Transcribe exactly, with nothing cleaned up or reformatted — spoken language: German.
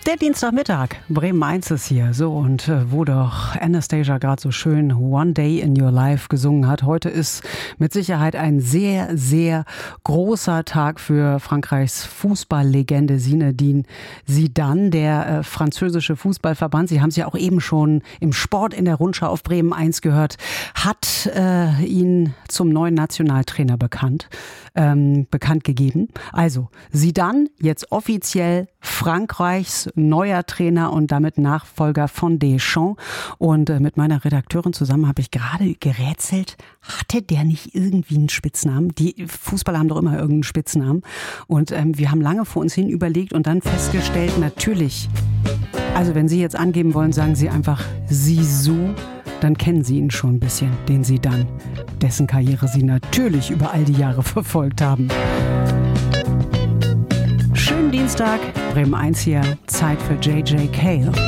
Der Dienstagmittag, Bremen eins ist hier. So, und äh, wo doch Anastasia gerade so schön One Day in Your Life gesungen hat. Heute ist mit Sicherheit ein sehr, sehr großer Tag für Frankreichs Fußballlegende Zinedine Zidane, der äh, französische Fußballverband. Sie haben es ja auch eben schon im Sport in der Rundschau auf Bremen eins gehört, hat äh, ihn zum neuen Nationaltrainer bekannt, ähm, bekannt gegeben. Also Zidane jetzt offiziell Frankreichs neuer Trainer und damit Nachfolger von Deschamps. Und äh, mit meiner Redakteurin zusammen habe ich gerade gerätselt, hatte der nicht irgendwie einen Spitznamen? Die Fußballer haben doch immer irgendeinen Spitznamen. Und ähm, wir haben lange vor uns hin überlegt und dann festgestellt, natürlich, also wenn Sie jetzt angeben wollen, sagen Sie einfach Zizou, dann kennen Sie ihn schon ein bisschen, den Zidane, dessen Karriere Sie natürlich über all die Jahre verfolgt haben. Schönen Dienstag, Bremen eins hier, Zeit für J J Cale.